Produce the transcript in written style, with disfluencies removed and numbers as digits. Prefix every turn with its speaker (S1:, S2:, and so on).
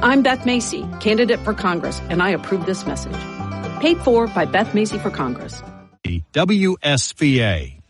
S1: I'm Beth Macy, candidate for Congress, and I approve this message. Paid for by Beth Macy for Congress.
S2: WSVA.